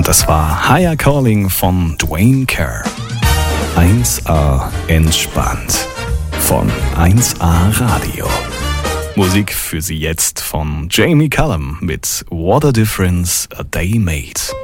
Und das war Higher Calling von Dwayne Kerr. 1A entspannt von 1A Radio. Musik für Sie jetzt von Jamie Cullum mit What a Difference a Day Made.